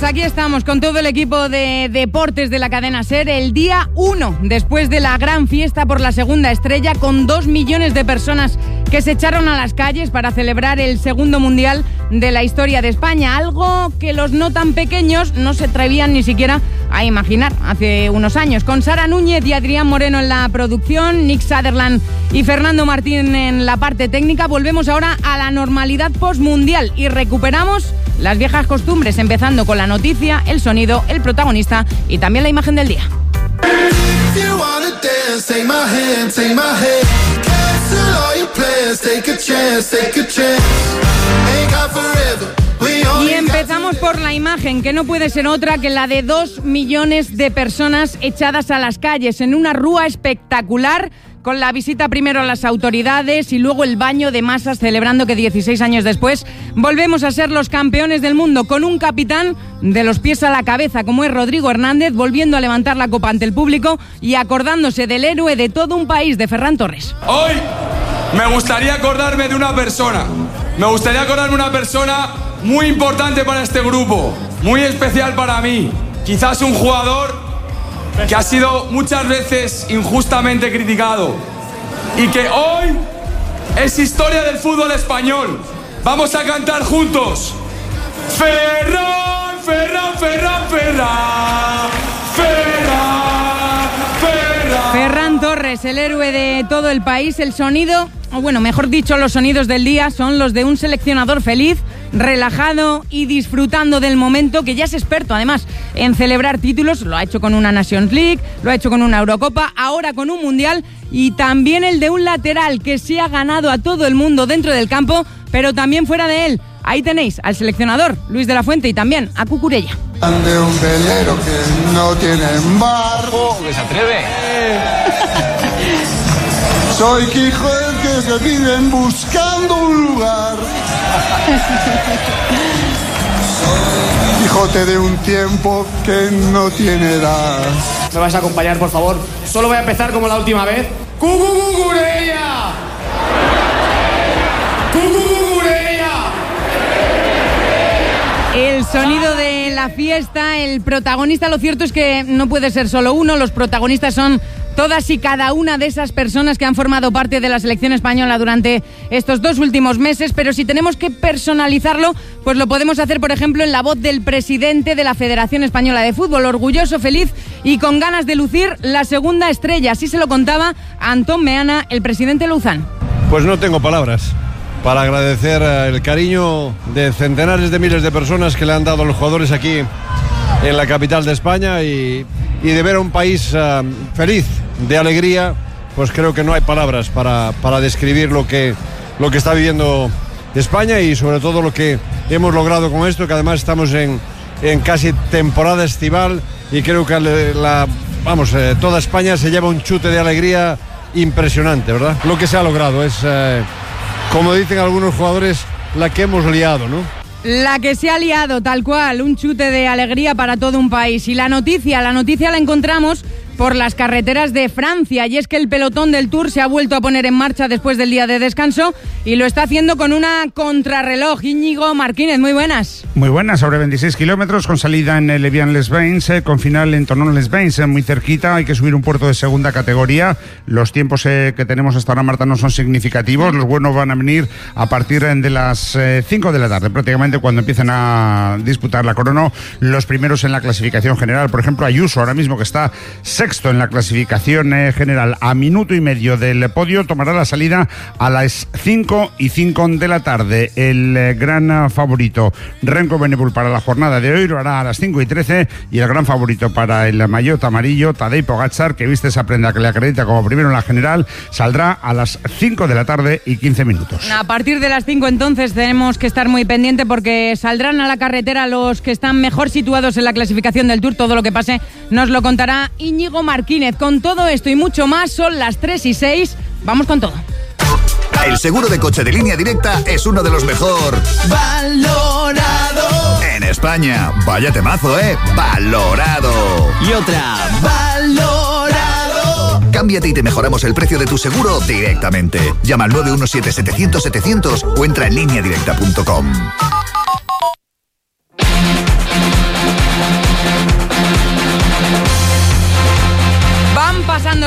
aquí estamos con todo el equipo de deportes de la cadena SER, el día 1 después de la gran fiesta por la segunda estrella, con 2 millones de personas que se echaron a las calles para celebrar el segundo mundial de la historia de España, algo que los no tan pequeños no se atrevían ni siquiera a imaginar hace unos años. Con Sara Núñez y Adrián Moreno en la producción, Nick Sutherland y Fernando Martín en la parte técnica, volvemos ahora a la normalidad postmundial y recuperamos las viejas costumbres, empezando con la noticia, el sonido, el protagonista y también la imagen del día. Y empezamos por la imagen, que no puede ser otra que la de 2 millones de personas echadas a las calles en una rúa espectacular, con la visita primero a las autoridades y luego el baño de masas, celebrando que 16 años después volvemos a ser los campeones del mundo, con un capitán de los pies a la cabeza como es Rodrigo Hernández, volviendo a levantar la copa ante el público y acordándose del héroe de todo un país, de Ferran Torres. Hoy me gustaría acordarme de una persona. Me gustaría acordarme de una persona muy importante para este grupo, muy especial para mí. Quizás un jugador que ha sido muchas veces injustamente criticado y que hoy es historia del fútbol español. Vamos a cantar juntos. Ferran, Ferran, Ferran, Ferran, Ferran, Ferran. Ferran Torres, el héroe de todo el país. El sonido, o bueno, mejor dicho, los sonidos del día son los de un seleccionador feliz, relajado y disfrutando del momento, que ya es experto además en celebrar títulos. Lo ha hecho con una Nations League, lo ha hecho con una Eurocopa, ahora con un Mundial, y también el de un lateral que se ha ganado a todo el mundo dentro del campo, pero también fuera de él. Ahí tenéis al seleccionador Luis de la Fuente y también a Cucurella. De un velero que no tiene embargo, que se atreve. Soy Quijote que se viven buscando un lugar. Soy Quijote de un tiempo que no tiene edad. ¿Me vais a acompañar, por favor? Solo voy a empezar como la última vez. ¡Cucurella! ¡Cucurella! El sonido de la fiesta, el protagonista, lo cierto es que no puede ser solo uno, los protagonistas son todas y cada una de esas personas que han formado parte de la selección española durante estos 2 últimos meses, pero si tenemos que personalizarlo, pues lo podemos hacer, por ejemplo, en la voz del presidente de la Federación Española de Fútbol, orgulloso, feliz y con ganas de lucir la segunda estrella. Así se lo contaba Antón Meana, el presidente Louzán. Pues no tengo palabras para agradecer el cariño de centenares de miles de personas que le han dado a los jugadores aquí en la capital de España y de ver a un país feliz, de alegría. Pues creo que no hay palabras para describir lo que está viviendo España y sobre todo lo que hemos logrado con esto, que además estamos en casi temporada estival y creo que toda España se lleva un chute de alegría impresionante, ¿verdad? Lo que se ha logrado es, como dicen algunos jugadores, la que hemos liado, ¿no? La que se ha liado, tal cual, un chute de alegría para todo un país. Y la noticia la encontramos por las carreteras de Francia, y es que el pelotón del Tour se ha vuelto a poner en marcha después del día de descanso y lo está haciendo con una contrarreloj. Íñigo Martínez, muy buenas. Muy buenas, sobre 26 kilómetros con salida en el Evian-les-Bains, con final en Tonon-les-Bains, muy cerquita. Hay que subir un puerto de segunda categoría. Los tiempos que tenemos hasta ahora, Marta, no son significativos. Los buenos van a venir a partir de las 5 de la tarde, prácticamente cuando empiezan a disputar la crono los primeros en la clasificación general. Por ejemplo, Ayuso, ahora mismo, que está sexto en la clasificación general, a minuto y medio del podio, tomará la salida a las 5:05 de la tarde. El gran favorito Renko Benebul para la jornada de hoy lo hará a las 5:13, y el gran favorito para el maillot amarillo, Tadej Pogačar, que viste esa prenda que le acredita como primero en la general, saldrá a las 5 de la tarde y 15 minutos. A partir de las 5 entonces tenemos que estar muy pendiente, porque saldrán a la carretera los que están mejor situados en la clasificación del Tour. Todo lo que pase nos lo contará Íñigo Martínez. Con todo esto y mucho más, son las 3:06. Vamos con todo. El seguro de coche de Línea Directa es uno de los mejor valorado en España. Vaya temazo, valorado. Y otra, valorado. Cámbiate y te mejoramos el precio de tu seguro directamente. Llama al 917-700-700 o entra en lineadirecta.com.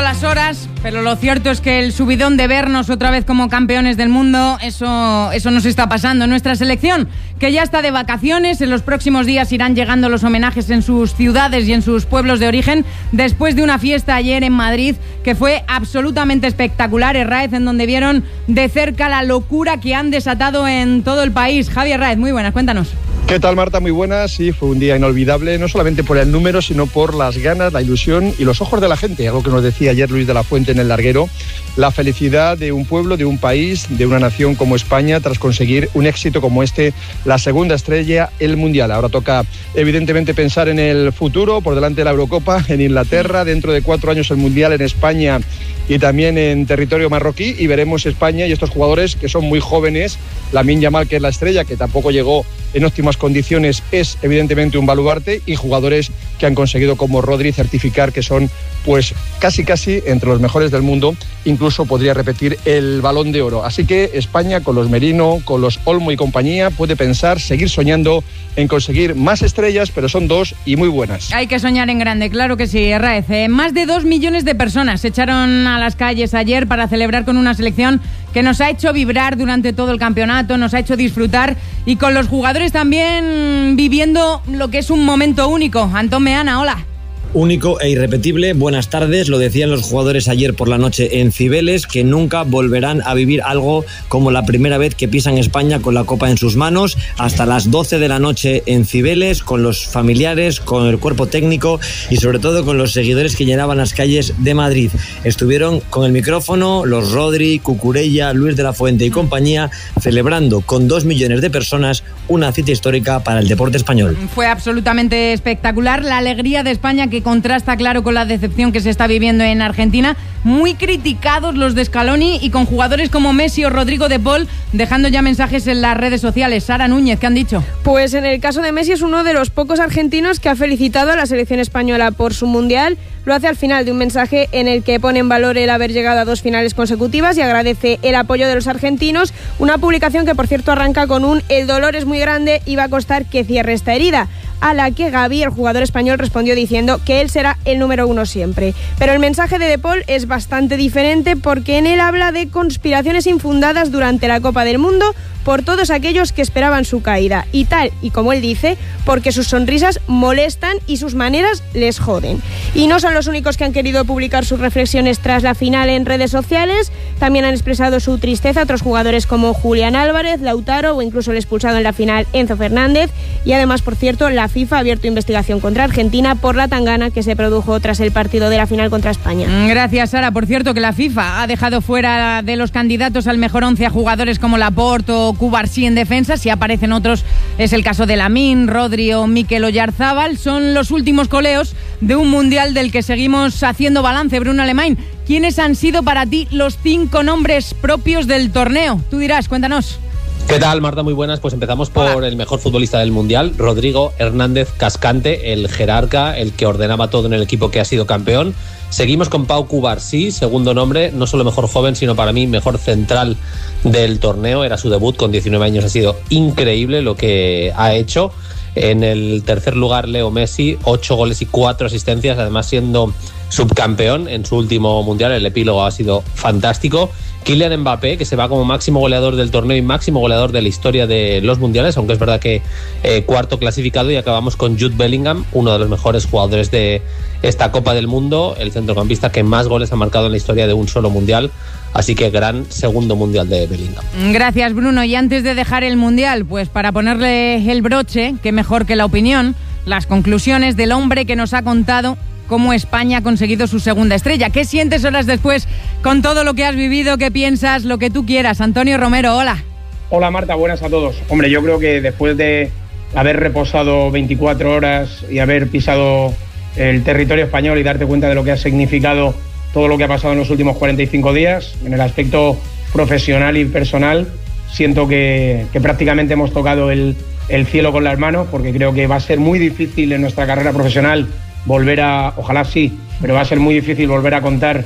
las horas, pero lo cierto es que el subidón de vernos otra vez como campeones del mundo, eso nos está pasando. Nuestra selección, que ya está de vacaciones, en los próximos días irán llegando los homenajes en sus ciudades y en sus pueblos de origen, después de una fiesta ayer en Madrid que fue absolutamente espectacular, Herráez, en donde vieron de cerca la locura que han desatado en todo el país. Javi Herráez, muy buenas, cuéntanos. ¿Qué tal, Marta? Muy buenas. Sí, fue un día inolvidable, no solamente por el número, sino por las ganas, la ilusión y los ojos de la gente. Algo que nos decía ayer Luis de la Fuente en el larguero. La felicidad de un pueblo, de un país, de una nación como España, tras conseguir un éxito como este, la segunda estrella, el Mundial. Ahora toca, evidentemente, pensar en el futuro, por delante de la Eurocopa, en Inglaterra, dentro de 4 años el Mundial en España y también en territorio marroquí, y veremos España y estos jugadores que son muy jóvenes. Lamine Yamal, que es la estrella, que tampoco llegó en óptimas condiciones, es evidentemente un baluarte, y jugadores que han conseguido como Rodri certificar que son pues casi entre los mejores del mundo, incluso podría repetir el Balón de Oro. Así que España, con los Merino, con los Olmo y compañía, puede pensar, seguir soñando en conseguir más estrellas, pero son 2 y muy buenas. Hay que soñar en grande, claro que sí, Herráez. Más de 2 millones de personas se echaron a las calles ayer para celebrar con una selección que nos ha hecho vibrar durante todo el campeonato, nos ha hecho disfrutar, y con los jugadores también viviendo lo que es un momento único. Antón Meana, hola. Único e irrepetible, buenas tardes. Lo decían los jugadores ayer por la noche en Cibeles, que nunca volverán a vivir algo como la primera vez que pisan España con la copa en sus manos. Hasta las 12 de la noche en Cibeles, con los familiares, con el cuerpo técnico y sobre todo con los seguidores que llenaban las calles de Madrid. Estuvieron con el micrófono los Rodri, Cucurella, Luis de la Fuente y compañía, celebrando con 2 millones de personas una cita histórica para el deporte español. Fue absolutamente espectacular la alegría de España, que contrasta, claro, con la decepción que se está viviendo en Argentina. Muy criticados los de Scaloni, y con jugadores como Messi o Rodrigo de Paul dejando ya mensajes en las redes sociales. Sara Núñez, ¿qué han dicho? Pues en el caso de Messi es uno de los pocos argentinos que ha felicitado a la selección española por su Mundial. Lo hace al final de un mensaje en el que pone en valor el haber llegado a 2 finales consecutivas y agradece el apoyo de los argentinos. Una publicación que, por cierto, arranca con un "el dolor es muy grande y va a costar que cierre esta herida", a la que Gavi, el jugador español, respondió diciendo que él será el número 1 siempre. Pero el mensaje de De Paul es bastante diferente, porque en él habla de conspiraciones infundadas durante la Copa del Mundo por todos aquellos que esperaban su caída, y tal y como él dice, porque sus sonrisas molestan y sus maneras les joden. Y no son los únicos que han querido publicar sus reflexiones tras la final en redes sociales. También han expresado su tristeza otros jugadores como Julián Álvarez, Lautaro o incluso el expulsado en la final Enzo Fernández. Y además, por cierto, la FIFA ha abierto investigación contra Argentina por la tangana que se produjo tras el partido de la final contra España. Gracias, Sara. Por cierto, que la FIFA ha dejado fuera de los candidatos al mejor 11 a jugadores como Laporte o Cubarsí en defensa. Si aparecen otros, es el caso de Lamine, Rodri o Mikel Oyarzábal. Son los últimos coleos de un Mundial del que seguimos haciendo balance. Bruno Alemán, ¿quiénes han sido para ti los 5 nombres propios del torneo? Tú dirás, cuéntanos. ¿Qué tal, Marta? Muy buenas. Pues empezamos por el mejor futbolista del Mundial, Rodrigo Hernández Cascante, el jerarca, el que ordenaba todo en el equipo que ha sido campeón. Seguimos con Pau Cubarsí, segundo nombre, no solo mejor joven, sino para mí mejor central del torneo. Era su debut con 19 años, ha sido increíble lo que ha hecho. En el tercer lugar, Leo Messi, 8 goles y 4 asistencias, además siendo subcampeón en su último Mundial. El epílogo ha sido fantástico. Kylian Mbappé, que se va como máximo goleador del torneo y máximo goleador de la historia de los mundiales, aunque es verdad que cuarto clasificado. Y acabamos con Jude Bellingham, uno de los mejores jugadores de esta Copa del Mundo, el centrocampista que más goles ha marcado en la historia de un solo mundial. Así que gran segundo mundial de Bellingham. Gracias, Bruno. Y antes de dejar el mundial, pues para ponerle el broche, qué mejor que la opinión, las conclusiones del hombre que nos ha contado cómo España ha conseguido su segunda estrella. ¿Qué sientes horas después con todo lo que has vivido? ¿Qué piensas? Lo que tú quieras. Antonio Romero, hola. Hola, Marta, buenas a todos. Hombre, yo creo que después de haber reposado 24 horas y haber pisado el territorio español y darte cuenta de lo que ha significado todo lo que ha pasado en los últimos 45 días, en el aspecto profesional y personal, siento que prácticamente hemos tocado el cielo con las manos, porque creo que va a ser muy difícil en nuestra carrera profesional volver a, ojalá sí, pero va a ser muy difícil volver a contar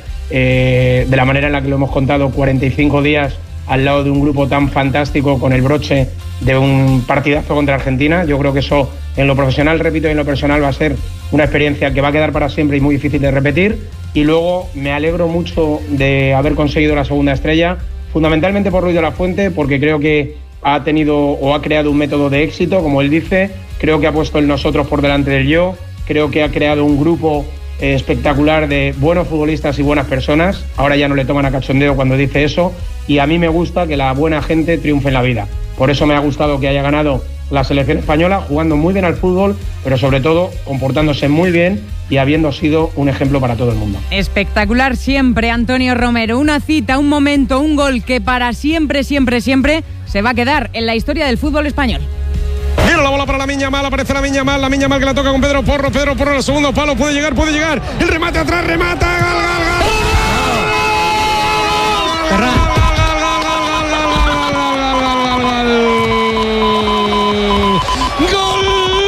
de la manera en la que lo hemos contado 45 días al lado de un grupo tan fantástico, con el broche de un partidazo contra Argentina. Yo creo que eso en lo profesional, repito, y en lo personal va a ser una experiencia que va a quedar para siempre y muy difícil de repetir. y luego me alegro mucho de haber conseguido la segunda estrella, fundamentalmente por Ruiz de la Fuente, porque creo que ha tenido o ha creado un método de éxito, como él dice. Creo que ha puesto el nosotros por delante del yo, creo que ha creado un grupo espectacular de buenos futbolistas y buenas personas. Ahora ya no le toman a cachondeo cuando dice eso, y a mí me gusta que la buena gente triunfe en la vida. Por eso me ha gustado que haya ganado la selección española, jugando muy bien al fútbol, pero sobre todo comportándose muy bien y habiendo sido un ejemplo para todo el mundo. Espectacular siempre, Antonio Romero. Una cita, un momento, un gol que para siempre, siempre, siempre se va a quedar en la historia del fútbol español. Mira la bola para Lamine Yamal, aparece Lamine Yamal que la toca con Pedro Porro en el segundo palo, puede llegar, el remate atrás, remata, gol.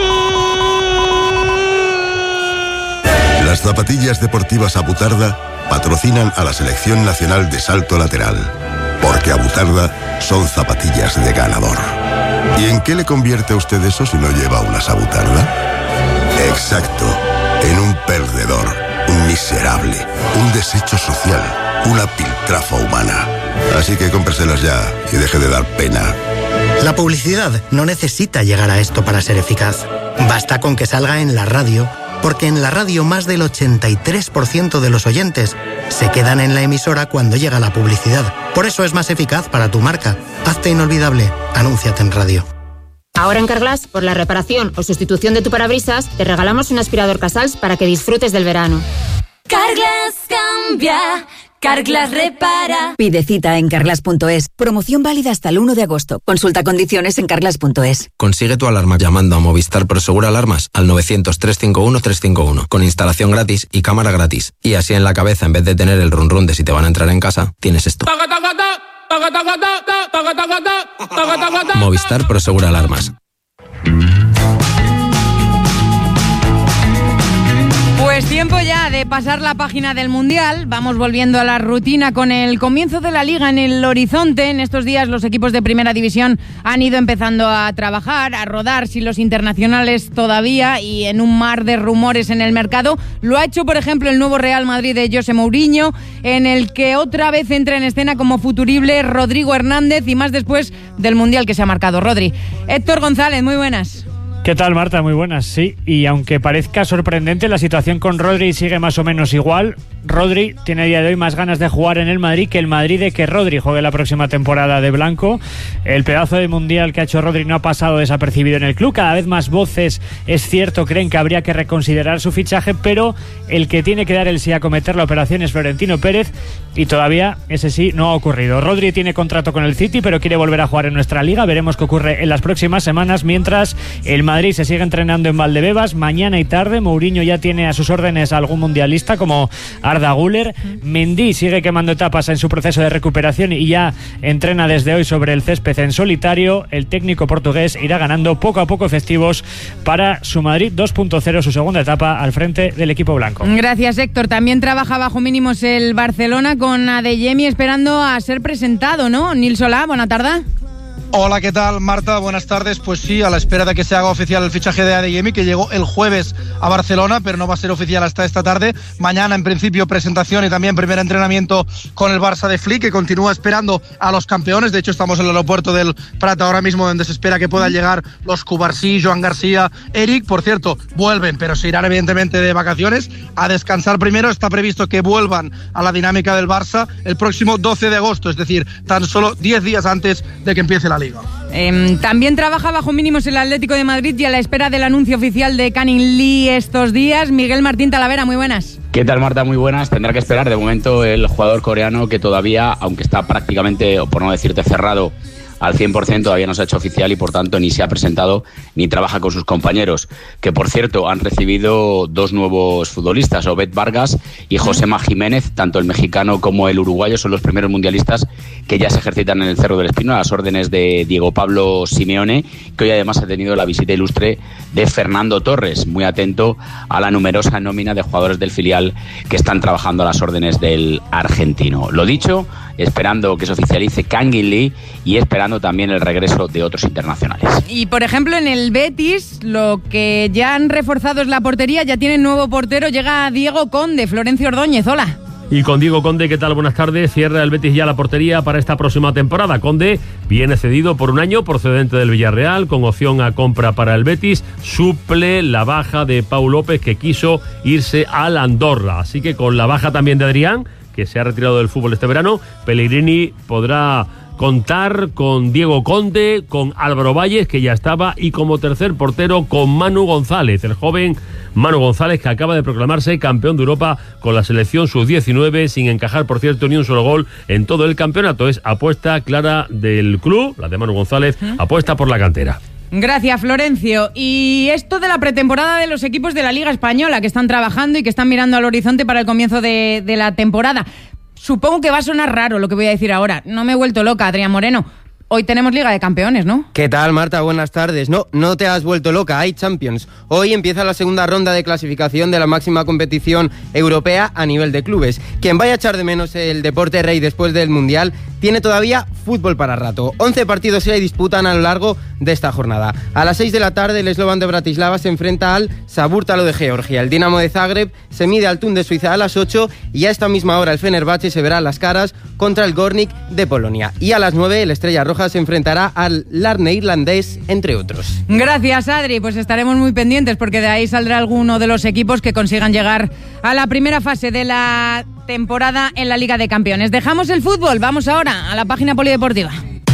Las zapatillas deportivas Abutarda patrocinan a la Selección Nacional de Salto Lateral, porque Abutarda son zapatillas de ganador. ¿Y en qué le convierte a usted eso si no lleva unas Abutarda? Exacto, en un perdedor, un miserable, un desecho social, una piltrafa humana. Así que cómpreselas ya y deje de dar pena. La publicidad no necesita llegar a esto para ser eficaz. Basta con que salga en la radio, porque en la radio más del 83% de los oyentes se quedan en la emisora cuando llega la publicidad. Por eso es más eficaz para tu marca. Hazte inolvidable. Anúnciate en radio. Ahora en Carglass, por la reparación o sustitución de tu parabrisas, te regalamos un aspirador Casals para que disfrutes del verano. Carglass cambia, Carglass repara. Pide cita en carglass.es. Promoción válida hasta el 1 de agosto. Consulta condiciones en carglass.es. Consigue tu alarma llamando a Movistar Prosegur Alarmas al 900-351-351 con instalación gratis y cámara gratis. Y así en la cabeza, en vez de tener el run run de si te van a entrar en casa, tienes esto. Movistar Prosegur Alarmas. Pues tiempo ya de pasar la página del Mundial. Vamos volviendo a la rutina con el comienzo de la Liga en el horizonte. En estos días los equipos de Primera División han ido empezando a trabajar, a rodar sin los internacionales todavía y en un mar de rumores en el mercado. Lo ha hecho, por ejemplo, el nuevo Real Madrid de José Mourinho, en el que otra vez entra en escena como futurible Rodrigo Hernández, y más después del Mundial que se ha marcado. Rodri. Héctor González, muy buenas. ¿Qué tal, Marta? Muy buenas, sí. Y aunque parezca sorprendente, la situación con Rodri sigue más o menos igual. Rodri tiene a día de hoy más ganas de jugar en el Madrid que el Madrid de que Rodri juegue la próxima temporada de blanco. El pedazo de mundial que ha hecho Rodri no ha pasado desapercibido en el club. Cada vez más voces, es cierto, creen que habría que reconsiderar su fichaje, pero el que tiene que dar el sí a cometer la operación es Florentino Pérez, y todavía ese sí no ha ocurrido. Rodri tiene contrato con el City, pero quiere volver a jugar en nuestra liga. Veremos qué ocurre en las próximas semanas, mientras el Madrid se sigue entrenando en Valdebebas mañana y tarde. Mourinho ya tiene a sus órdenes a algún mundialista como Arda Güler. Mendy sigue quemando etapas en su proceso de recuperación y ya entrena desde hoy sobre el césped en solitario. El técnico portugués irá ganando poco a poco efectivos para su Madrid 2.0, su segunda etapa al frente del equipo blanco. Gracias, Héctor. También trabaja bajo mínimos el Barcelona con Adeyemi esperando a ser presentado, ¿no? Nil Solá, buena tarde. Hola, ¿qué tal, Marta? Buenas tardes. Pues sí, a la espera de que se haga oficial el fichaje de Adeyemi, que llegó el jueves a Barcelona, pero no va a ser oficial hasta esta tarde. Mañana, en principio, presentación y también primer entrenamiento con el Barça de Flick, que continúa esperando a los campeones. De hecho, estamos en el aeropuerto del Prat ahora mismo, donde se espera que puedan llegar los Cubarsí, Joan García, Eric. Por cierto, vuelven, pero se irán evidentemente de vacaciones a descansar primero. Está previsto que vuelvan a la dinámica del Barça el próximo 12 de agosto, es decir, tan solo 10 días antes de que empiece la Liga. También trabaja bajo mínimos el Atlético de Madrid y a la espera del anuncio oficial de Canning Lee estos días. Miguel Martín Talavera, muy buenas. ¿Qué tal, Marta? Muy buenas. Tendrá que esperar de momento el jugador coreano, que todavía, aunque está prácticamente, o por no decirte cerrado, al 100%, todavía no se ha hecho oficial y por tanto ni se ha presentado ni trabaja con sus compañeros, que por cierto han recibido dos nuevos futbolistas, Obed Vargas y Josema Jiménez. Tanto el mexicano como el uruguayo son los primeros mundialistas que ya se ejercitan en el Cerro del Espino a las órdenes de Diego Pablo Simeone, que hoy además ha tenido la visita ilustre de Fernando Torres, muy atento a la numerosa nómina de jugadores del filial que están trabajando a las órdenes del argentino. Lo dicho, esperando que se oficialice Canning Lee y esperando esperando también el regreso de otros internacionales. Y por ejemplo en el Betis lo que ya han reforzado es la portería, ya tienen nuevo portero, llega Diego Conde. Florencio Ordóñez, hola. Y con Diego Conde, ¿qué tal? Buenas tardes. Cierra el Betis ya la portería para esta próxima temporada. Conde viene cedido por un año procedente del Villarreal, con opción a compra para el Betis. Suple la baja de Pau López, que quiso irse al Andorra. Así que con la baja también de Adrián, que se ha retirado del fútbol este verano, Pellegrini podrá contar con Diego Conde, con Álvaro Valles, que ya estaba, y como tercer portero con Manu González, el joven Manu González, que acaba de proclamarse campeón de Europa con la selección sub-19, sin encajar, por cierto, ni un solo gol en todo el campeonato. Es apuesta clara del club, la de Manu González, apuesta por la cantera. Gracias, Florencio. Y esto de la pretemporada de los equipos de la Liga Española, que están trabajando y que están mirando al horizonte para el comienzo de la temporada. Supongo que va a sonar raro lo que voy a decir ahora. No me he vuelto loca, Adrián Moreno. Hoy tenemos Liga de Campeones, ¿no? ¿Qué tal, Marta? Buenas tardes. No te has vuelto loca, hay Champions. Hoy empieza la segunda ronda de clasificación de la máxima competición europea a nivel de clubes. Quien vaya a echar de menos el deporte rey después del Mundial tiene todavía fútbol para rato. 11 partidos se disputan a lo largo de esta jornada. A las 6 de la tarde el Slovan de Bratislava se enfrenta al Saburtalo de Georgia. El Dinamo de Zagreb se mide al Thun de Suiza a las 8 y a esta misma hora el Fenerbahce se verá las caras contra el Gornik de Polonia. Y a las 9 el Estrella Roja se enfrentará al Larne irlandés, entre otros. Gracias, Adri. Pues estaremos muy pendientes porque de ahí saldrá alguno de los equipos que consigan llegar a la primera fase de la temporada en la Liga de Campeones. Dejamos el fútbol, vamos ahora a la página polideportiva.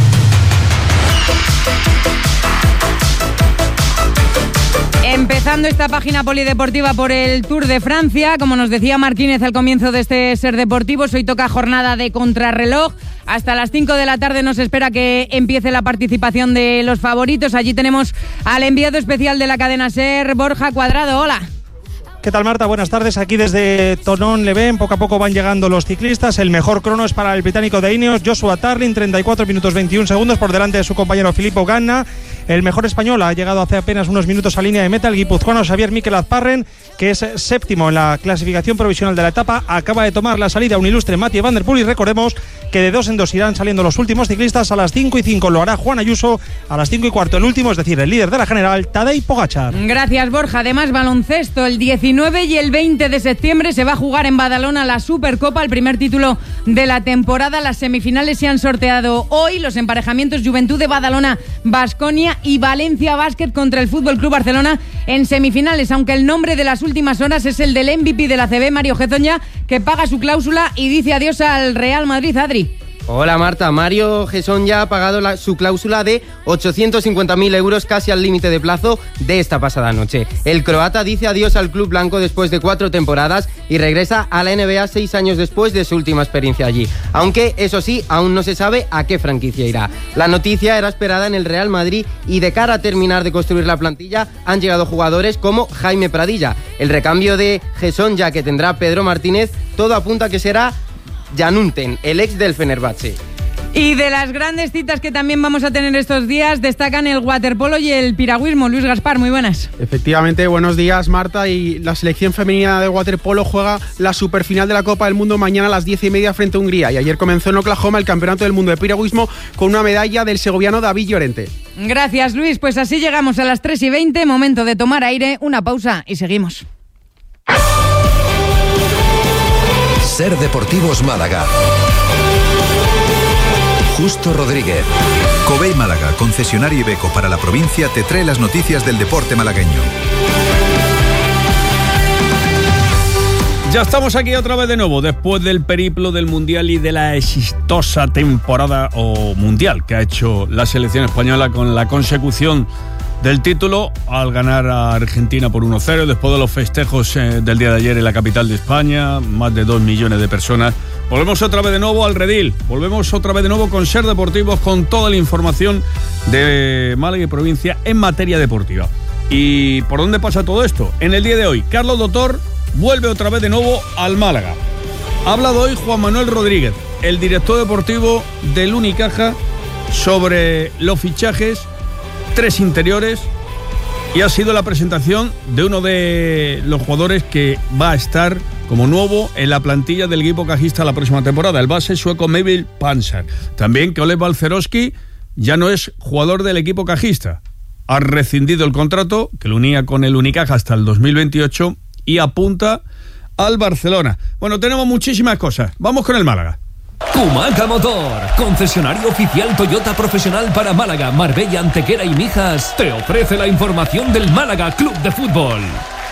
Empezando esta página polideportiva por el Tour de Francia, como nos decía Martínez al comienzo de este Ser Deportivos, hoy toca jornada de contrarreloj. Hasta las 5 de la tarde nos espera que empiece la participación de los favoritos. Allí tenemos al enviado especial de la cadena Ser, Borja Cuadrado. Hola. ¿Qué tal, Marta? Buenas tardes. Aquí desde Thonon-les-Bains poco a poco van llegando los ciclistas. El mejor crono es para el británico de Ineos, Joshua Tarling, 34 minutos 21 segundos por delante de su compañero Filippo Ganna. El mejor español ha llegado hace apenas unos minutos a línea de meta, el guipuzcoano Xavier Miquel Azparren, que es séptimo en la clasificación provisional de la etapa. Acaba de tomar la salida un ilustre Mathieu Van Der Poel y recordemos que de 2 en 2 irán saliendo los últimos ciclistas. A las 5 y 5 lo hará Juan Ayuso, a las 5 y cuarto el último, es decir, el líder de la general, Tadej Pogačar. Gracias, Borja. Además, baloncesto, el 19 y el 20 de septiembre se va a jugar en Badalona la Supercopa, el primer título de la temporada. Las semifinales se han sorteado hoy, los emparejamientos Juventud de Badalona, Baskonia y Valencia Básquet contra el Fútbol Club Barcelona en semifinales, aunque el nombre de las últimas horas es el del MVP de la ACB, Mario Hezonja, que paga su cláusula y dice adiós al Real Madrid. Adri. Hola, Marta. Mario Hezonja ha pagado su cláusula de 850.000 euros, casi al límite de plazo de esta pasada noche. El croata dice adiós al club blanco después de 4 temporadas y regresa a la NBA 6 años después de su última experiencia allí. Aunque, eso sí, aún no se sabe a qué franquicia irá. La noticia era esperada en el Real Madrid y de cara a terminar de construir la plantilla han llegado jugadores como Jaime Pradilla. El recambio de Hezonja que tendrá Pedro Martínez, todo apunta a que será Jan Unten, el ex del Fenerbahce. Y de las grandes citas que también vamos a tener estos días, destacan el waterpolo y el piragüismo. Luis Gaspar, muy buenas. Efectivamente, buenos días, Marta. Y la selección femenina de waterpolo juega la superfinal de la Copa del Mundo mañana a las 10:30 frente a Hungría. Y ayer comenzó en Oklahoma el Campeonato del Mundo de Piragüismo con una medalla del segoviano David Llorente. Gracias, Luis. Pues así llegamos a las 3:20. Momento de tomar aire, una pausa y seguimos. Ser Deportivos Málaga. Justo Rodríguez. Covey Málaga, concesionario Iveco para la provincia, te trae las noticias del deporte malagueño. Ya estamos aquí otra vez de nuevo, después del periplo del Mundial y de la exitosa temporada mundial que ha hecho la selección española con la consecución del título al ganar a Argentina por 1-0, después de los festejos del día de ayer en la capital de España, más de 2 millones de personas. Volvemos otra vez de nuevo al redil, volvemos otra vez de nuevo con Ser Deportivos, con toda la información de Málaga y provincia en materia deportiva. ¿Y por dónde pasa todo esto? En el día de hoy, Carlos Doctor vuelve otra vez de nuevo al Málaga. Ha hablado hoy Juan Manuel Rodríguez, el director deportivo del Unicaja, sobre los fichajes, 3 interiores, y ha sido la presentación de uno de los jugadores que va a estar como nuevo en la plantilla del equipo cajista la próxima temporada, el base sueco Mevil Panzer. También que Oleg Balcerowski ya no es jugador del equipo cajista. Ha rescindido el contrato que lo unía con el Unicaja hasta el 2028 y apunta al Barcelona. Bueno, tenemos muchísimas cosas. Vamos con el Málaga. Kumaca Motor, concesionario oficial Toyota profesional para Málaga, Marbella, Antequera y Mijas, te ofrece la información del Málaga Club de Fútbol.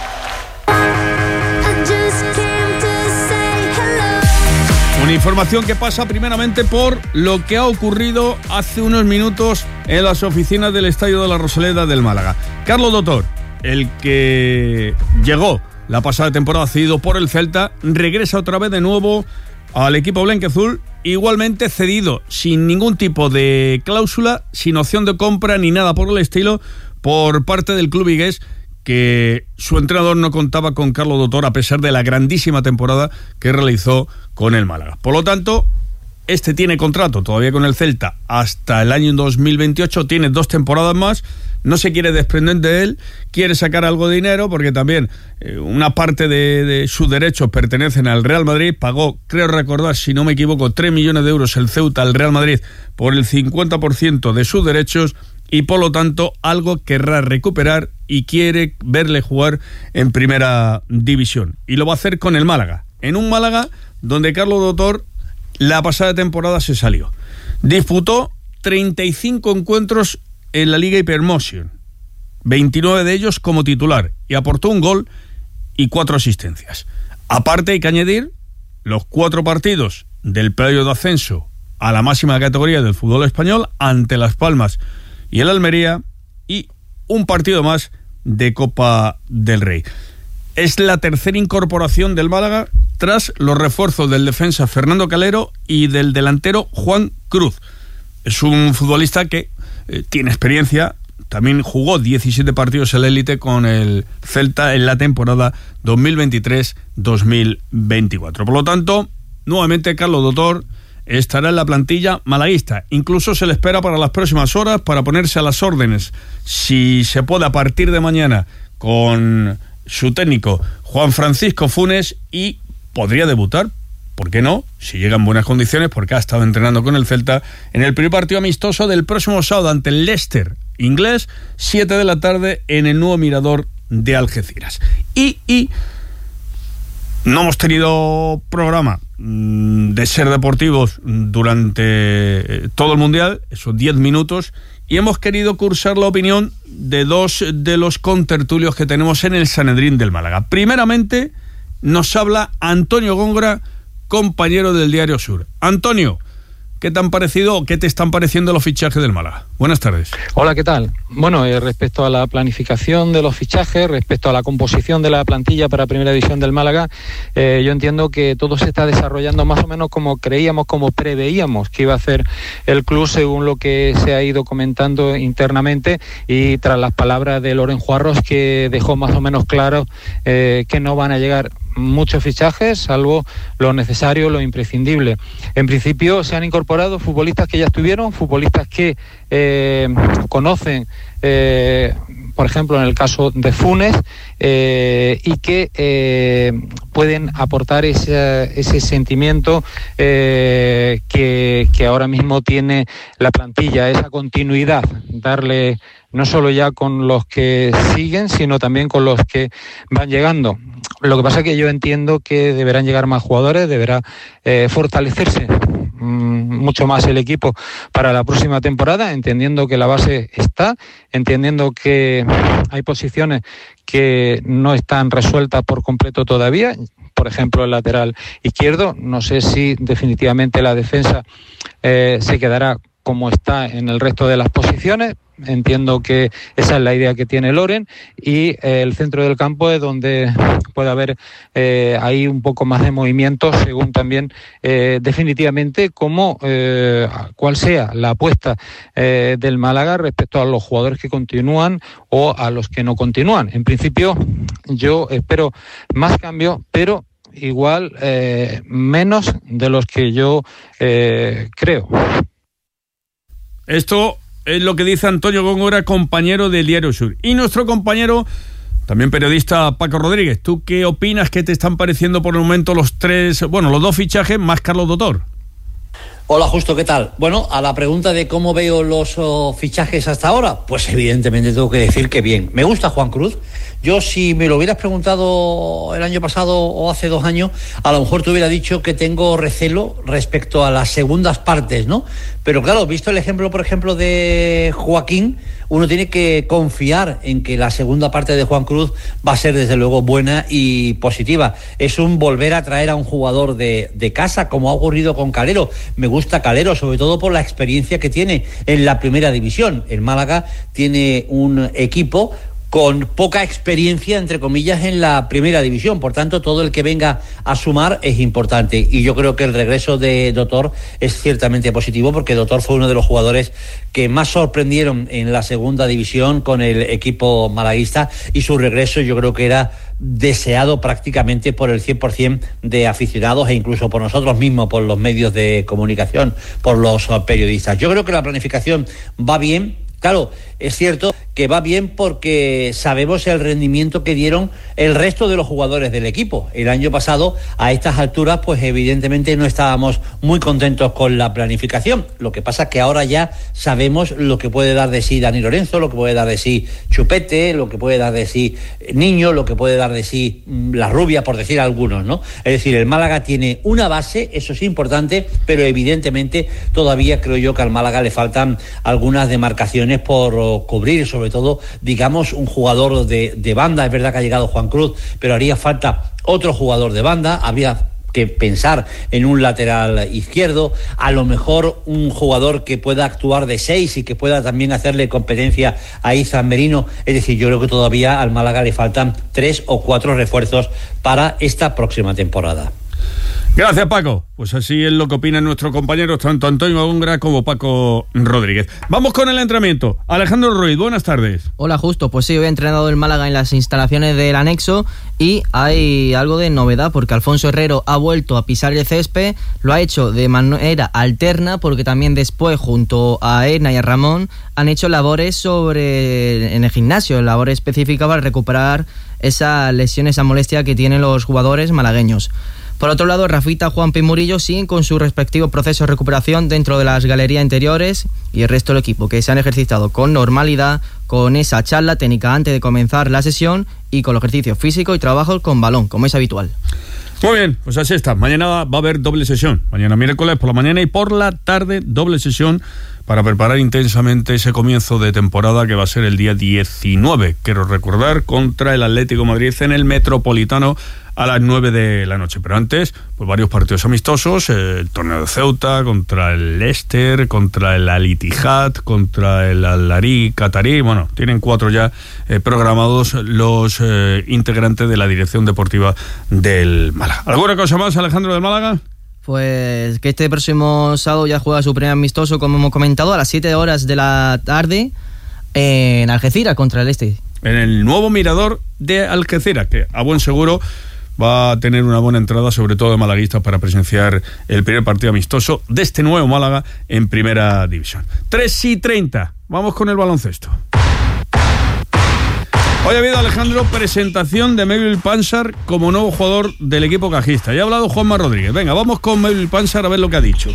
Una información que pasa primeramente por lo que ha ocurrido hace unos minutos en las oficinas del Estadio de la Rosaleda del Málaga. Carlos Dotor, el que llegó la pasada temporada cedido por el Celta, regresa otra vez de nuevo al equipo blanquiazul, igualmente cedido sin ningún tipo de cláusula, sin opción de compra ni nada por el estilo, por parte del club vigués, que su entrenador no contaba con Carlos Dotor a pesar de la grandísima temporada que realizó con el Málaga. Por lo tanto, este tiene contrato todavía con el Celta hasta el año 2028, tiene 2 temporadas más, no se quiere desprender de él, quiere sacar algo de dinero porque también una parte de sus derechos pertenecen al Real Madrid. Pagó, creo recordar, si no me equivoco, 3 millones de euros el Ceuta al Real Madrid por el 50% de sus derechos y por lo tanto algo querrá recuperar y quiere verle jugar en primera división. Y lo va a hacer con el Málaga, en un Málaga donde Carlos Dotor la pasada temporada se salió. Disputó 35 encuentros en la Liga Hypermotion, 29 de ellos como titular, y aportó 1 gol y 4 asistencias. Aparte hay que añadir los 4 partidos del playoff de ascenso a la máxima categoría del fútbol español ante Las Palmas y el Almería, y un partido más de Copa del Rey. Es la tercera incorporación del Málaga tras los refuerzos del defensa Fernando Calero y del delantero Juan Cruz. Es un futbolista que tiene experiencia, también jugó 17 partidos en la élite con el Celta en la temporada 2023-2024. Por lo tanto, nuevamente Carlos Dotor estará en la plantilla malaguista. Incluso se le espera para las próximas horas para ponerse a las órdenes, si se puede, a partir de mañana con su técnico Juan Francisco Funes, y podría debutar, ¿por qué no?, si llega en buenas condiciones, porque ha estado entrenando con el Celta en el primer partido amistoso del próximo sábado ante el Leicester inglés, 7 de la tarde en el nuevo Mirador de Algeciras. Y no hemos tenido programa de Ser Deportivos durante todo el Mundial, esos 10 minutos, y hemos querido cursar la opinión de 2 de los contertulios que tenemos en el Sanedrín del Málaga. Primeramente nos habla Antonio Góngora, compañero del Diario Sur. Antonio, ¿qué te han parecido, qué te están pareciendo los fichajes del Málaga? Buenas tardes. Hola, ¿qué tal? Bueno, respecto a la planificación de los fichajes, respecto a la composición de la plantilla para Primera División del Málaga, yo entiendo que todo se está desarrollando más o menos como creíamos, como preveíamos que iba a hacer el club, según lo que se ha ido comentando internamente y tras las palabras de Loren Juarros, que dejó más o menos claro que no van a llegar muchos fichajes, salvo lo necesario, lo imprescindible. En principio se han incorporado futbolistas que ya estuvieron, futbolistas que conocen, por ejemplo, en el caso de Funes, y que pueden aportar ese sentimiento que ahora mismo tiene la plantilla, esa continuidad, darle no solo ya con los que siguen, sino también con los que van llegando. Lo que pasa es que yo entiendo que deberán llegar más jugadores, deberá fortalecerse mucho más el equipo para la próxima temporada, entendiendo que la base está, entendiendo que hay posiciones que no están resueltas por completo todavía, por ejemplo el lateral izquierdo. No sé si definitivamente la defensa se quedará como está en el resto de las posiciones. Entiendo que esa es la idea que tiene Loren, y el centro del campo es donde puede haber ahí un poco más de movimiento, según también definitivamente cuál sea la apuesta del Málaga respecto a los jugadores que continúan o a los que no continúan. En principio yo espero más cambios, pero igual menos de los que yo creo. Esto es lo que dice Antonio Góngora, compañero del Diario Sur. Y nuestro compañero, también periodista, Paco Rodríguez. ¿Tú qué opinas? ¿Qué te están pareciendo por el momento los 2 fichajes más Carlos Dotor? Hola, Justo, ¿qué tal? Bueno, a la pregunta de cómo veo los fichajes hasta ahora, pues evidentemente tengo que decir que bien. Me gusta Juan Cruz. Yo, si me lo hubieras preguntado el año pasado o hace 2 años, a lo mejor te hubiera dicho que tengo recelo respecto a las segundas partes, ¿no? Pero claro, visto el ejemplo, por ejemplo, de Joaquín, uno tiene que confiar en que la segunda parte de Juan Cruz va a ser desde luego buena y positiva. Es un volver a traer a un jugador de casa, como ha ocurrido con Calero. Me gusta Calero, sobre todo por la experiencia que tiene en la primera división. El Málaga tiene un equipo con poca experiencia, entre comillas, en la primera división. Por tanto, todo el que venga a sumar es importante. Y yo creo que el regreso de Dotor es ciertamente positivo, porque Dotor fue uno de los jugadores que más sorprendieron en la segunda división con el equipo malaguista, y su regreso yo creo que era deseado prácticamente por el 100% de aficionados, e incluso por nosotros mismos, por los medios de comunicación, por los periodistas. Yo creo que la planificación va bien. Claro, es cierto que va bien porque sabemos el rendimiento que dieron el resto de los jugadores del equipo. El año pasado, a estas alturas, pues evidentemente no estábamos muy contentos con la planificación. Lo que pasa es que ahora ya sabemos lo que puede dar de sí Dani Lorenzo, lo que puede dar de sí Chupete, lo que puede dar de sí Niño, lo que puede dar de sí La Rubia, por decir algunos, ¿no? Es decir, el Málaga tiene una base, eso es importante, pero evidentemente todavía creo yo que al Málaga le faltan algunas demarcaciones por cubrir, sobre todo, digamos, un jugador de banda. Es verdad que ha llegado Juan Cruz, pero haría falta otro jugador de banda. Habría que pensar en un lateral izquierdo, a lo mejor un jugador que pueda actuar de 6 y que pueda también hacerle competencia a Izan Merino. Es decir, yo creo que todavía al Málaga le faltan 3 o 4 refuerzos para esta próxima temporada. Gracias, Paco. Pues así es lo que opinan nuestros compañeros, tanto Antonio Ongra como Paco Rodríguez. Vamos con el entrenamiento. Alejandro Ruiz, buenas tardes. Hola, Justo. Pues sí, hoy ha entrenado el Málaga en las instalaciones del anexo y hay algo de novedad, porque Alfonso Herrero ha vuelto a pisar el césped. Lo ha hecho de manera alterna, porque también después, junto a Edna y a Ramón, han hecho labores en el gimnasio, labores específicas para recuperar esa lesión, esa molestia que tienen los jugadores malagueños. Por otro lado, Rafita, Juanpi y Murillo siguen con su respectivo proceso de recuperación dentro de las galerías interiores, y el resto del equipo, que se han ejercitado con normalidad, con esa charla técnica antes de comenzar la sesión y con los ejercicios físicos y trabajos con balón, como es habitual. Muy bien, pues así está. Mañana va a haber doble sesión. Mañana miércoles por la mañana y por la tarde doble sesión para preparar intensamente ese comienzo de temporada que va a ser el día 19, quiero recordar, contra el Atlético de Madrid en el Metropolitano a las 9 de la noche. Pero antes, pues varios partidos amistosos, el torneo de Ceuta contra el Leicester, contra el Al Ittihad, contra el Al-Ahly Qatarí. Bueno, tienen 4 ya programados los integrantes de la dirección deportiva del Málaga. ¿Alguna cosa más, Alejandro, del Málaga? Pues que este próximo sábado ya juega su primer amistoso, como hemos comentado, a las 7 horas de la tarde en Algeciras contra el Este. En el nuevo mirador de Algeciras, que a buen seguro va a tener una buena entrada, sobre todo de malaguistas, para presenciar el primer partido amistoso de este nuevo Málaga en Primera División. 3:30, vamos con el baloncesto. Hoy ha habido, Alejandro, presentación de Melville Pansar como nuevo jugador del equipo cajista. Ya ha hablado Juanma Rodríguez. Venga, vamos con Melville Pansar a ver lo que ha dicho.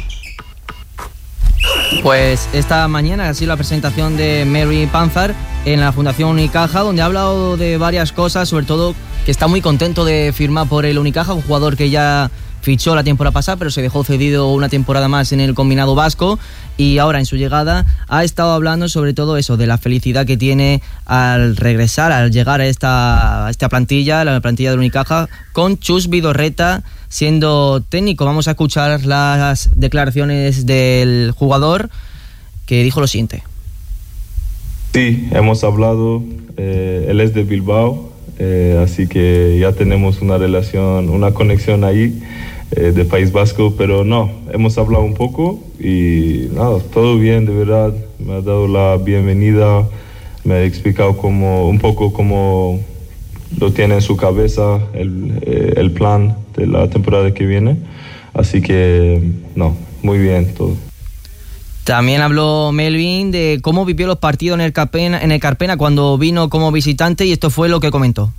Pues esta mañana ha sido la presentación de Melville Pansar en la Fundación Unicaja, donde ha hablado de varias cosas, sobre todo que está muy contento de firmar por el Unicaja, un jugador que ya fichó la temporada pasada, pero se dejó cedido una temporada más en el combinado vasco, y ahora en su llegada ha estado hablando sobre todo eso, de la felicidad que tiene al regresar, al llegar a esta plantilla, la plantilla del Unicaja, con Chus Vidorreta siendo técnico. Vamos a escuchar las declaraciones del jugador, que dijo lo siguiente. Sí, hemos hablado, él es de Bilbao, así que ya tenemos una relación, una conexión ahí de País Vasco, pero no, hemos hablado un poco y nada, todo bien, de verdad. Me ha dado la bienvenida, me ha explicado un poco cómo lo tiene en su cabeza el plan de la temporada que viene, así que no, muy bien todo. También habló Melvin de cómo vivió los partidos en el Carpena cuando vino como visitante, y esto fue lo que comentó.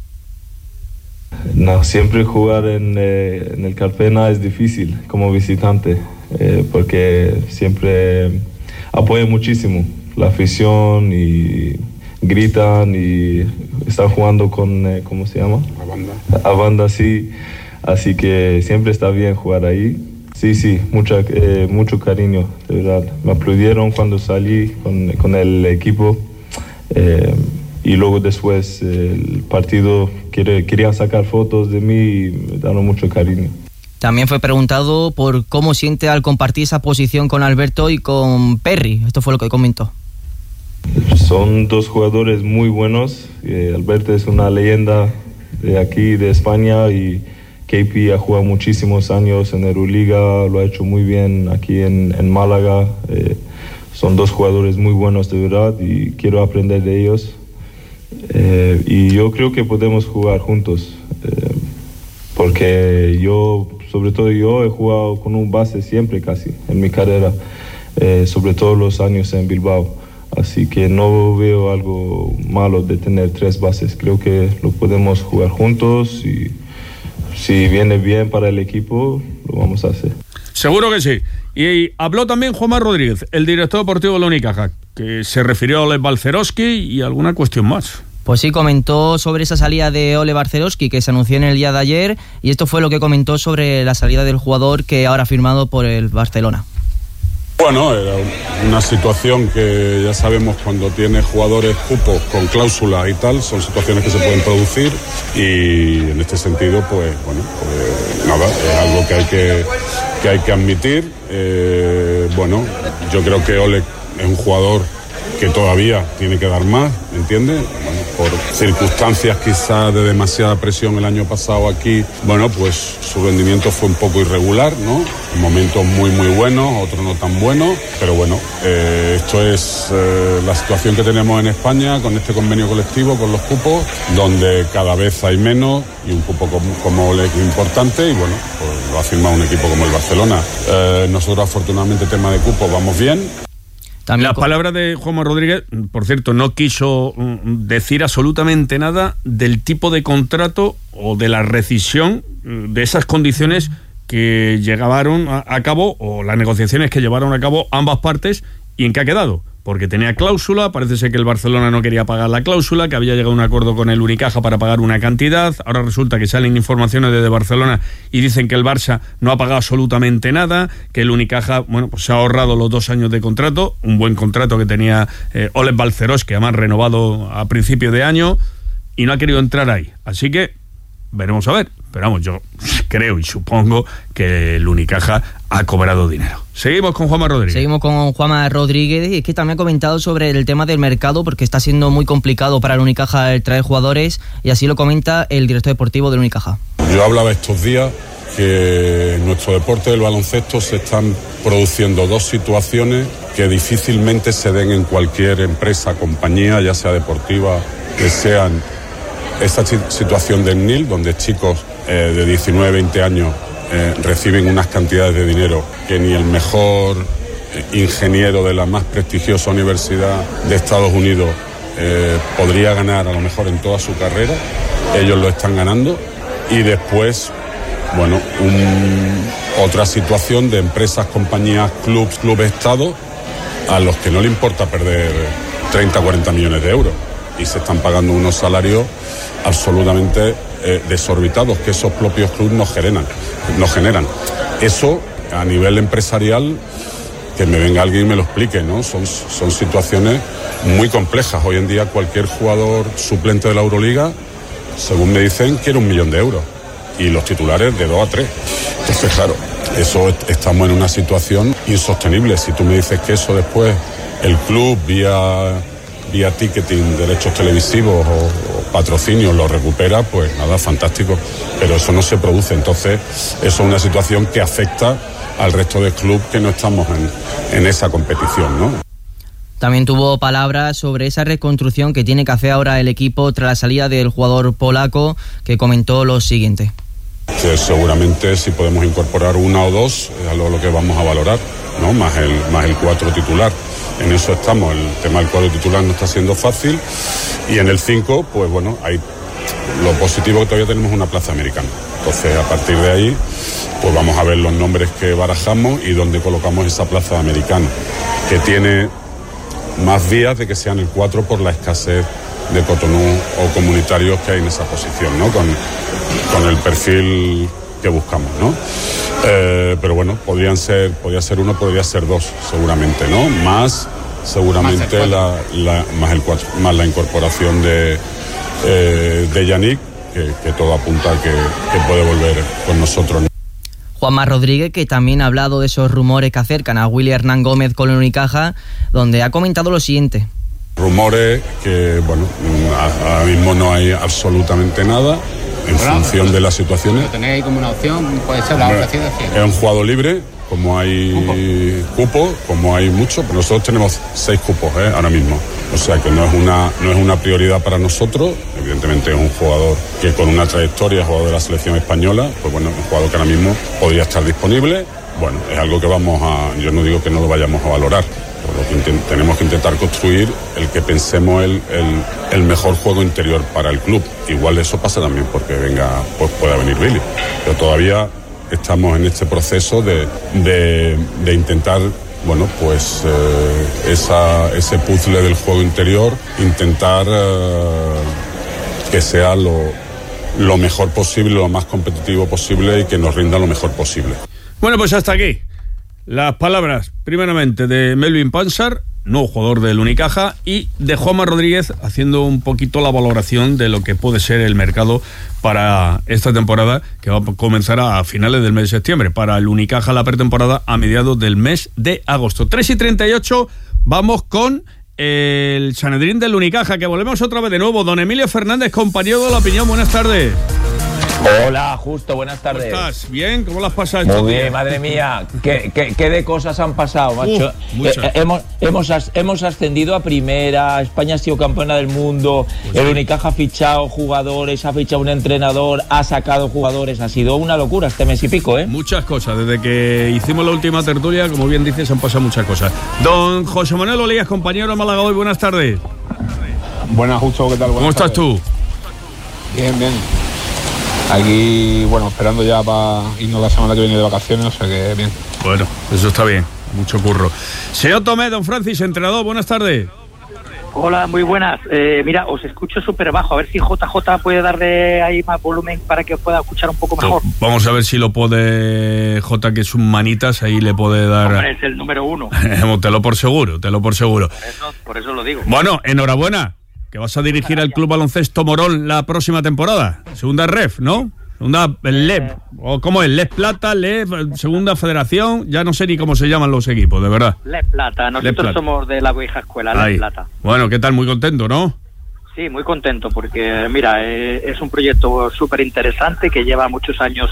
No, siempre jugar en el Carpena es difícil como visitante. porque siempre apoyan muchísimo la afición y gritan y están jugando con, ¿cómo se llama? A banda, sí. Así que siempre está bien jugar ahí. Sí, mucho cariño, de verdad. Me aplaudieron cuando salí con el equipo y luego después el partido querían sacar fotos de mí y me dieron mucho cariño. También fue preguntado por cómo siente al compartir esa posición con Alberto y con Perry. Esto fue lo que comentó. Son dos jugadores muy buenos. Alberto es una leyenda de aquí, de España, y KP ha jugado muchísimos años en Euroliga, lo ha hecho muy bien aquí en Málaga. Son dos jugadores muy buenos de verdad y quiero aprender de ellos. Y yo creo que podemos jugar juntos, porque sobre todo yo he jugado con un base siempre casi en mi carrera, sobre todo los años en Bilbao. Así que no veo algo malo de tener 3 bases. Creo que lo podemos jugar juntos y si viene bien para el equipo, lo vamos a hacer. Seguro que sí. Y habló también Juanma Rodríguez, el director deportivo de la Unicaja, que se refirió a Oleg Balcerowski y alguna cuestión más. Pues sí, comentó sobre esa salida de Oleg Balcerowski que se anunció en el día de ayer, y esto fue lo que comentó sobre la salida del jugador que ahora ha firmado por el Barcelona. Bueno, era una situación que ya sabemos cuando tiene jugadores cupos con cláusula y tal, son situaciones que se pueden producir y en este sentido, pues nada, es algo que hay que admitir. Bueno, yo creo que Oleg es un jugador que todavía tiene que dar más, ¿entiendes? Bueno, por circunstancias quizás de demasiada presión el año pasado aquí, bueno, pues su rendimiento fue un poco irregular, ¿no? Momentos muy buenos, otros no tan buenos, pero bueno, esto es la situación que tenemos en España con este convenio colectivo, con los cupos, donde cada vez hay menos y un cupo como Oleg importante y bueno, pues lo ha firmado un equipo como el Barcelona. Nosotros afortunadamente tema de cupos vamos bien. Las palabras de Juanma Rodríguez, por cierto, no quiso decir absolutamente nada del tipo de contrato o de la rescisión de esas condiciones que llevaron a cabo, o las negociaciones que llevaron a cabo ambas partes, y en qué ha quedado. Porque tenía cláusula, parece ser que el Barcelona no quería pagar la cláusula, que había llegado a un acuerdo con el Unicaja para pagar una cantidad. Ahora resulta que salen informaciones desde Barcelona y dicen que el Barça no ha pagado absolutamente nada, que el Unicaja, bueno, pues se ha ahorrado los 2 años de contrato, un buen contrato que tenía Oleg Balcerowski, además renovado a principio de año, y no ha querido entrar ahí. Así que veremos a ver. Pero vamos, yo creo y supongo que el Unicaja ha cobrado dinero. Seguimos con Juanma Rodríguez. Seguimos con Juanma Rodríguez, y es que también ha comentado sobre el tema del mercado, porque está siendo muy complicado para el Unicaja el traer jugadores, y así lo comenta el director deportivo del Unicaja. Yo hablaba estos días que en nuestro deporte del baloncesto se están produciendo 2 situaciones que difícilmente se den en cualquier empresa, compañía, ya sea deportiva, que sean esta situación del NIL, donde chicos de 19, 20 años reciben unas cantidades de dinero que ni el mejor ingeniero de la más prestigiosa universidad de Estados Unidos podría ganar a lo mejor en toda su carrera. Ellos lo están ganando. Y después, bueno, otra situación de empresas, compañías, clubes, estados, a los que no le importa perder 30, 40 millones de euros y se están pagando unos salarios absolutamente desorbitados que esos propios clubes no generan. Eso a nivel empresarial, que me venga alguien y me lo explique, ¿no? Son situaciones muy complejas. Hoy en día cualquier jugador suplente de la Euroliga, según me dicen, quiere 1 millón de euros y los titulares de 2 a 3. Entonces, claro, estamos en una situación insostenible. Si tú me dices que eso después el club vía ticketing, derechos televisivos o patrocinios lo recupera, pues nada, fantástico, pero eso no se produce. Entonces eso es una situación que afecta al resto del club que no estamos en esa competición, ¿no? También tuvo palabras sobre esa reconstrucción que tiene que hacer ahora el equipo tras la salida del jugador polaco, que comentó lo siguiente. Que seguramente si podemos incorporar 1 o 2 es algo lo que vamos a valorar, ¿no? Más el 4 titular. En eso estamos. El tema del 4 titular no está siendo fácil, y en el 5, pues bueno, hay lo positivo que todavía tenemos una plaza americana. Entonces, a partir de ahí, pues vamos a ver los nombres que barajamos y dónde colocamos esa plaza de americano, que tiene más vías de que sean el 4 por la escasez de Cotonú o comunitarios que hay en esa posición, ¿no? Con el perfil que buscamos, ¿no? Pero bueno, podría ser uno, podría ser dos, seguramente, ¿no? Más seguramente más el 4, más la incorporación de Yannick, que todo apunta a que puede volver con nosotros, ¿no? Juanma Rodríguez, que también ha hablado de esos rumores que acercan a Willy Hernán Gómez con el Unicaja, donde ha comentado lo siguiente. Rumores que, bueno, ahora mismo no hay absolutamente nada en función de las situaciones. Lo tenéis como una opción, puede ser la ofrecida de 100. Es un jugador libre, como hay cupos, como hay muchos, pero nosotros tenemos 6 cupos ahora mismo. O sea que no es una prioridad para nosotros. Evidentemente es un jugador que con una trayectoria, jugador de la selección española, pues bueno, un jugador que ahora mismo podría estar disponible. Bueno, es algo que yo no digo que no lo vayamos a valorar, pero tenemos que intentar construir el que pensemos el mejor juego interior para el club. Igual eso pasa también porque pues pueda venir Billy, pero todavía estamos en este proceso de intentar, bueno, pues ese puzzle del juego interior, intentar que sea lo mejor posible, lo más competitivo posible y que nos rinda lo mejor posible. Bueno, pues hasta aquí las palabras, primeramente, de Melvin Pansar, nuevo jugador del Unicaja, y de Juanma Rodríguez, haciendo un poquito la valoración de lo que puede ser el mercado para esta temporada, que va a comenzar a finales del mes de septiembre. Para el Unicaja la pretemporada a mediados del mes de agosto. 3:38, vamos con el Sanedrín del Unicaja, que volvemos otra vez de nuevo. Don Emilio Fernández, compañero de La Opinión, buenas tardes. Hola, Justo, buenas tardes. ¿Cómo estás? ¿Bien? ¿Cómo las has pasado? Muy bien, madre mía. ¿Qué de cosas han pasado, macho? Hemos ascendido a primera, España ha sido campeona del mundo, el Unicaja ha fichado jugadores, ha fichado un entrenador, ha sacado jugadores, ha sido una locura este mes y pico, ¿eh? Muchas cosas, desde que hicimos la última tertulia, como bien dices, han pasado muchas cosas. Don José Manuel Olías, compañero de Málaga Hoy, buenas tardes. Buenas, Justo, ¿qué tal? ¿Cómo estás tú? Bien, bien. Aquí, bueno, esperando ya para irnos la semana que viene de vacaciones, o sea que bien. Bueno, eso está bien, mucho curro. Señor Tomé, don Francis, entrenador, buenas tardes. Hola, muy buenas. Mira, os escucho súper bajo, a ver si JJ puede darle ahí más volumen para que os pueda escuchar un poco mejor. Vamos a ver si lo puede J, que es un manitas, ahí le puede dar... Hombre, es el número 1. Te lo por seguro. Por eso lo digo. Bueno, enhorabuena, que vas a dirigir al Club Baloncesto Morón la próxima temporada. Segunda ref, ¿no? Segunda LEP, o ¿cómo es? LEP Plata, LEP, segunda federación, ya no sé ni cómo se llaman los equipos, de verdad. LEP Plata, nosotros somos de la vieja escuela, LEP Plata. Bueno, ¿qué tal? Muy contento, ¿no? Sí, muy contento, porque mira, es un proyecto súper interesante que lleva muchos años.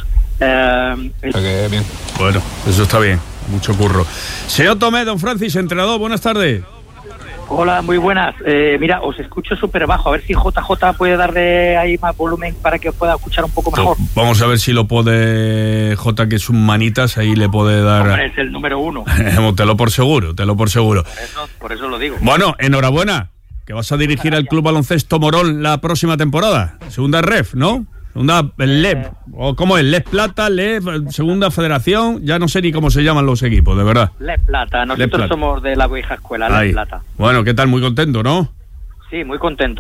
Bien. Bueno, eso está bien, mucho curro. Señor Tomé, don Francis, entrenador, buenas tardes. Hola, muy buenas. Mira, os escucho súper bajo. A ver si JJ puede darle ahí más volumen para que os pueda escuchar un poco mejor. Vamos a ver si lo puede J, que es un manitas, ahí le puede dar... Hombre, es el número 1. te lo por seguro. Por eso lo digo. Bueno, enhorabuena, que vas a dirigir al Club Baloncesto Morón la próxima temporada. Segunda ref, ¿no? Segunda LEP, o ¿cómo es? LEP Plata, LEP, segunda federación, ya no sé ni cómo se llaman los equipos, de verdad. LEP Plata, nosotros somos de la vieja escuela, LEP Plata. Bueno, ¿qué tal? Muy contento, ¿no? Sí, muy contento.